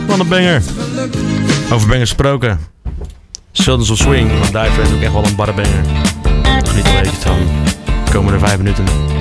Wat een banger. Over bangers gesproken. Sultans of Swing van Dive is ook echt wel een barre banger. Geniet al eventjes van de komende 5 minuten.